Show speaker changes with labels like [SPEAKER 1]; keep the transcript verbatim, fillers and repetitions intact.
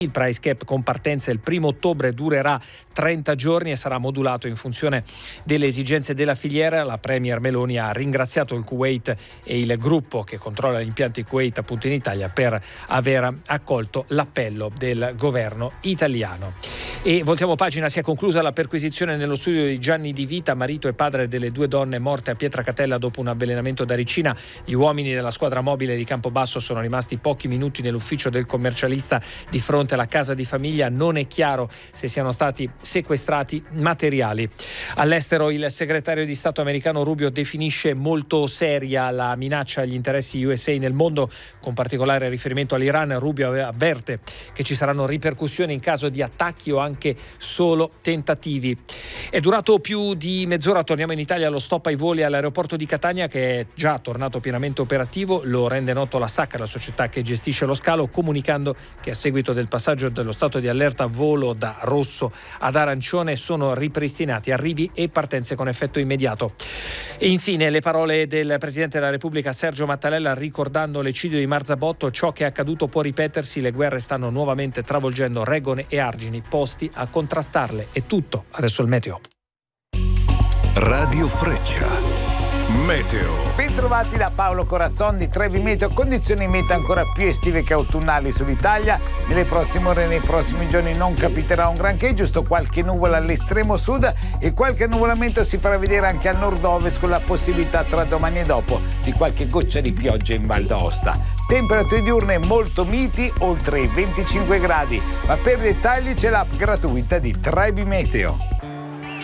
[SPEAKER 1] Il price cap con partenza il primo ottobre durerà trenta giorni e sarà modulato in funzione delle esigenze della filiera. La Premier Meloni ha ringraziato il Kuwait e il gruppo che controlla gli impianti Kuwait appunto in Italia per aver accolto l'appello del governo italiano. E voltiamo pagina, si è conclusa la perquisizione nello studio di Gianni Di Vita, marito e padre delle due donne morte a Pietracatella dopo un avvelenamento da ricina. Gli uomini della squadra mobile di Campobasso sono rimasti pochi minuti nell'ufficio del commercialista di fronte alla casa di famiglia. Non è chiaro se siano stati sequestrati materiali. All'estero il segretario di Stato americano Rubio definisce molto seria la minaccia agli interessi U S A nel mondo, con particolare riferimento all'Iran. Rubio avverte che ci saranno ripercussioni in caso di attacchi o anche solo tentativi. È durato più di mezz'ora, torniamo in Italia. Lo stop ai voli all'aeroporto di Catania, che è già tornato pienamente operativo, lo rende noto la SAC, la società che gestisce lo scalo, comunicando che a seguito del passaggio dello stato di allerta volo da rosso ad arancione sono ripristinati arrivi e partenze con effetto immediato. E infine le parole del Presidente della Repubblica Sergio Mattarella, ricordando l'eccidio di Marzabotto: ciò che è accaduto può ripetersi, le guerre stanno nuovamente travolgendo regole e argini posti a contrastarle. È tutto, adesso il meteo.
[SPEAKER 2] Radio Freccia. Meteo.
[SPEAKER 3] Bentrovati da Paolo Corazzon di Trevi Meteo. Condizioni meta ancora più estive che autunnali sull'Italia. Nelle prossime ore e nei prossimi giorni non capiterà un granché, giusto qualche nuvola all'estremo sud e qualche nuvolamento si farà vedere anche al nord-ovest, con la possibilità tra domani e dopo di qualche goccia di pioggia in Val d'Aosta. Temperature diurne molto miti, oltre i venticinque gradi, ma per dettagli c'è l'app gratuita di Trevi Meteo.